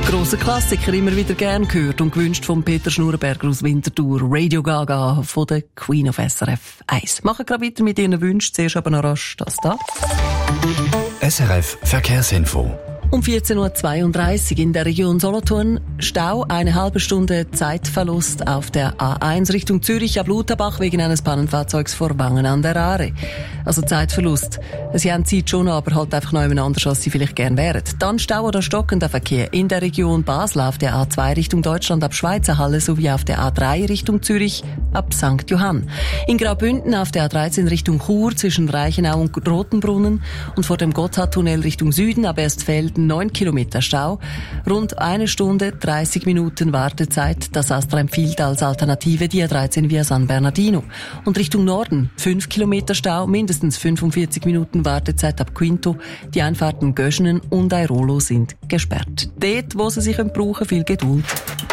Grosser Klassiker, immer wieder gern gehört und gewünscht von Peter Schnurrenberger aus Winterthur. Radio Gaga von der Queen of SRF 1. Machen gerade weiter mit Ihren Wünschen. Zuerst aber noch rasch das da. SRF Verkehrsinfo. Um 14.32 Uhr in der Region Solothurn Stau, eine halbe Stunde Zeitverlust auf der A1 Richtung Zürich ab Lutherbach wegen eines Pannenfahrzeugs vor Wangen an der Aare. Also Zeitverlust. Sie haben Zeit schon, aber halt einfach noch jemand anders, als Sie vielleicht gern wären. Dann Stau oder stockender Verkehr in der Region Basel auf der A2 Richtung Deutschland ab Schweizerhalle sowie auf der A3 Richtung Zürich ab St. Johann. In Graubünden auf der A13 Richtung Chur zwischen Reichenau und Rotenbrunnen und vor dem Gotthardtunnel Richtung Süden ab Erstfelden 9 Kilometer Stau, rund 1 Stunde 30 Minuten Wartezeit. Das Astra empfiehlt als Alternative die A13 via San Bernardino. Und Richtung Norden 5 Kilometer Stau, mindestens 45 Minuten Wartezeit ab Quinto. Die Einfahrten Göschenen und Airolo sind gesperrt. Dort, wo sie sich brauchen, viel Geduld.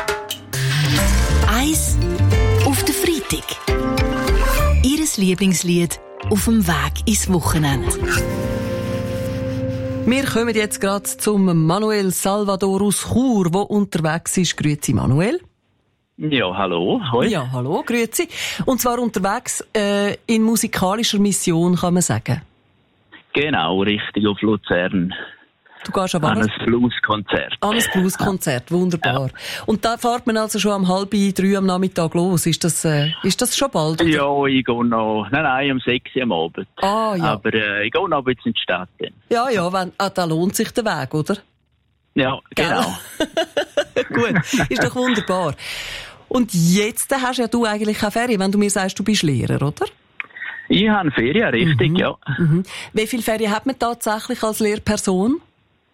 Eis auf den Freitag. Ihres Lieblingslied auf dem Weg ins Wochenende. Wir kommen jetzt gerade zum Manuel Salvador aus Chur, der unterwegs ist. Grüezi, Manuel. Ja, hallo. Hoi. Ja, hallo, grüezi. Und zwar unterwegs in musikalischer Mission, kann man sagen. Genau, richtig, auf Luzern. Du gehst an ein Blueskonzert. An ein Blueskonzert, wunderbar. Ja. Und da fährt man also schon um 2:30 am Nachmittag los. Ist das schon bald? Oder? Ja, ich gehe noch, nein, um 6 Uhr am Abend. Ah, ja. Aber ich gehe noch ein bisschen in die Stadt. Ja, da lohnt sich der Weg, oder? Ja, genau. Gut, ist doch wunderbar. Und jetzt hast ja du eigentlich keine Ferien, wenn du mir sagst, du bist Lehrer, oder? Ich habe Ferien, richtig, ja. Mhm. Wie viele Ferien hat man tatsächlich als Lehrperson?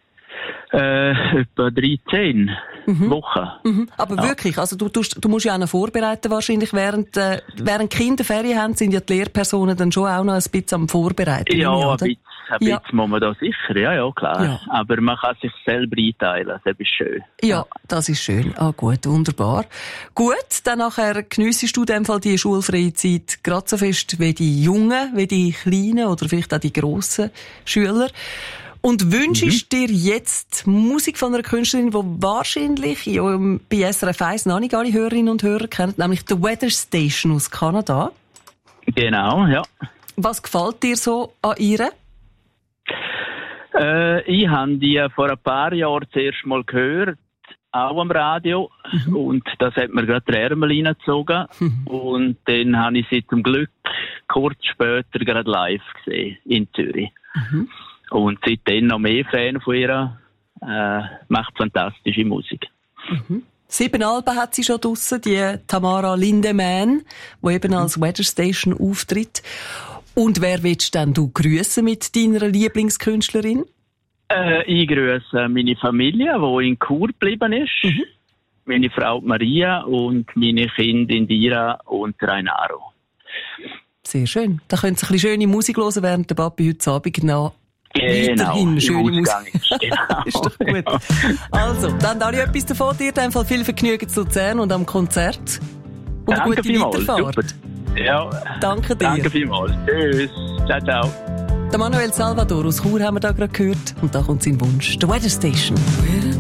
Etwa 13 Wochen. Mhm. Aber ja. Wirklich, also du musst ja auch noch vorbereiten wahrscheinlich. Während Kinder Ferien haben, sind ja die Lehrpersonen dann schon auch noch ein bisschen am Vorbereiten. Ja, ein bisschen muss man da sicher, ja, klar. Ja. Aber man kann sich selber einteilen, das ist schön. Ja, das ist schön. Ah, gut, wunderbar. Gut, dann nachher geniessest du in dem Fall die schulfreie Zeit gerade so fest wie die Jungen, wie die Kleinen oder vielleicht auch die grossen Schüler. Und wünschst dir jetzt Musik von einer Künstlerin, die wahrscheinlich bei SRF 1 noch nicht alle Hörerinnen und Hörer kennen, nämlich The Weather Station aus Kanada. Genau, ja. Was gefällt dir so an ihr? Ich habe die vor ein paar Jahren zuerst mal gehört, auch am Radio. Und das hat mir gerade die Ärmel reingezogen. Und dann habe ich sie zum Glück kurz später gerade live gesehen in Zürich. Und seitdem noch mehr Fan von ihr, macht fantastische Musik. 7 Alben hat sie schon draussen, die Tamara Lindemann, die eben als Weather Station auftritt. Und wer willst denn du grüßen mit deiner Lieblingskünstlerin? Ich grüße meine Familie, die in Chur geblieben ist. Meine Frau Maria und meine Kinder Indira und Rainaro. Sehr schön. Da könnt ihr ein bisschen schöne Musik hören, während der Papi heute Abend noch weiterhin schöne Musik. Genau. Ist doch gut. Also, dann habe ich etwas davon. Dir in dem Fall viel Vergnügen zu Luzern und am Konzert. Und eine gute Weiterfahrt. Ja. Danke dir. Danke vielmals. Tschüss. Ciao, ciao. Der Manuel Salvador aus Chur haben wir da gerade gehört. Und da kommt sein Wunsch. The Weather Station.